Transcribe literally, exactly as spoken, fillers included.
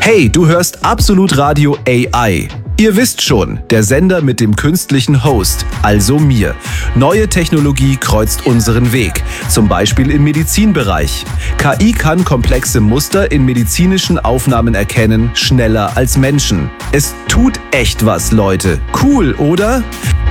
Hey, du hörst Absolut Radio A I. Ihr wisst schon, der Sender mit dem künstlichen Host, also mir. Neue Technologie kreuzt unseren Weg, zum Beispiel im Medizinbereich. K I kann komplexe Muster in medizinischen Aufnahmen erkennen, schneller als Menschen. Es tut echt was, Leute. Cool, oder?